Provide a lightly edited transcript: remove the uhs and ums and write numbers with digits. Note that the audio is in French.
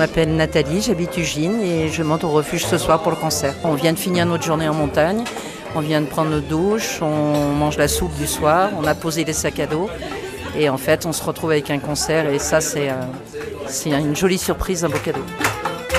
m'appelle Nathalie, j'habite Ugine et je monte au refuge ce soir pour le concert. On vient de finir notre journée en montagne, on vient de prendre notre douche, on mange la soupe du soir, on a posé les sacs à dos et en fait on se retrouve avec un concert et ça c'est une jolie surprise, un beau cadeau.